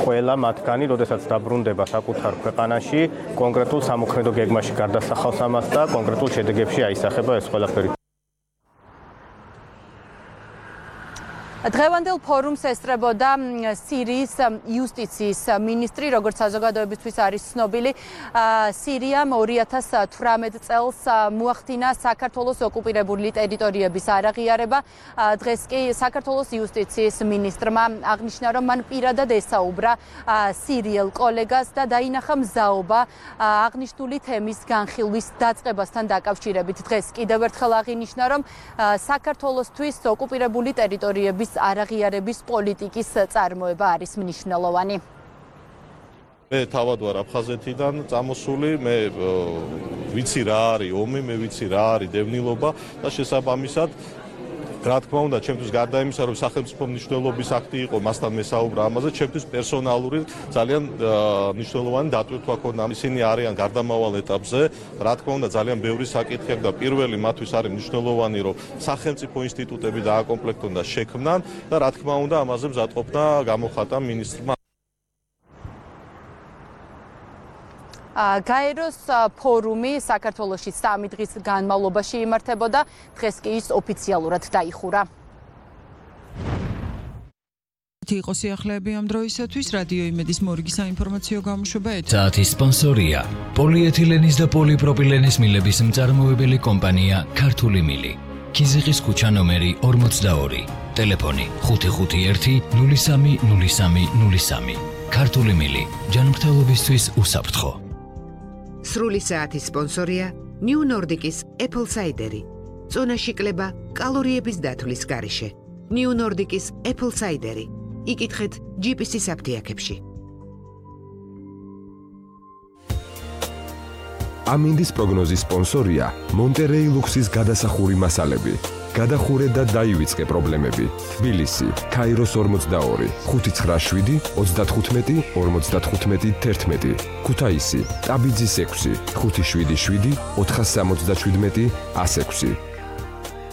ყველა მათგანი, როდესაც დაბრუნდება საკუთარ ქვეყანაში, კონკრეტულ სამოქმედო გეგმაში გარდასახავს ამას და კონკრეტულ შედეგებში აისახება ეს ყველაფერი. დღევანდელ ფორუმს ესწრებოდა სირიის იუსტიციის მინისტრი, როგორც საზოგადოებისთვის არის ცნობილი. სირიამ 2018 წელს მოახდინა საქართველოს ოკუპირებული ტერიტორიების არაღიარება. დღეს კი საქართველოს იუსტიციის მინისტრმა აღნიშნა, რომ მან პირადად ესაუბრა სირიელ კოლეგას და დაინახა მზაობა აღნიშნული თემის განხილვის დაწყებასთან დაკავშირებით. დღეს კიდევ ერთხელ აღინიშნა, რომ საქართველოსთვის ოკუპირებული ტერიტორიების არაღიარების პოლიტიკის წარმოება არის მნიშვნელოვანი. მე თავად ვარ აფხაზეთიდან წამოსული, მე ვიცი რა არის ომი, მე ვიცი რა არის დევნილობა და შესაბამისად რა თქმა უნდა, ჩემთვის გარდა იმისა, რომ სახელმწიფო მნიშვნელობის აქტი იყო, მასთან მესაუბრა ამაზე, ჩემთვის პერსონალური ძალიან მნიშვნელოვანი დატვირთვა ჰქონდა. ისინი არიან გარდამავალ ეტაპზე, რა თქმა უნდა, ძალიან ბევრი საკითხი და პირველი მათთვის არის მნიშვნელოვანი, რომ სახელმწიფო ინსტიტუტები დააკომპლექტონ და შექმნან და რა თქმა უნდა, ამაზე მზადყოფნა გამოხატა მინისტრმა. გაეროს ფორუმი საქართველოში 3 დღის განმავლობაში იმართებოდა, დღეს კი ის ოფიციალურად დაიხურა. იყო სიახლეები ამ დროისათვის რადიო იმედის მორგი საინფორმაციო გამოშვება საათის სპონსორია პოლიეთილენის და პოლიპროპილენის მილების მწარმოებელი კომპანია ქართული მილი. ქიზიყის ქუჩა ნომერი 42, ტელეფონი 551 03 03 03. ქართული მილი, ჯანმრთელობისთვის უსაფრთხო. სრული საათის სპონსორია New Nordic-ის Apple Cider-ი. წონაში კლება კალორიების დათვლის გარეშე. New Nordic-ის Apple Cider-ი. იკითხეთ GPS-ის აფთიაქებში. ამინდის პროგნოზის სპონსორია Monterey Lux-ის გადასახური მასალები. გადახურე და დაივიწყე პრობლემები. თბილისი, ქაიროს 42, 597, 35, 55, 11. ქუთაისი, ტაბიძის 6, 577, 477, 106.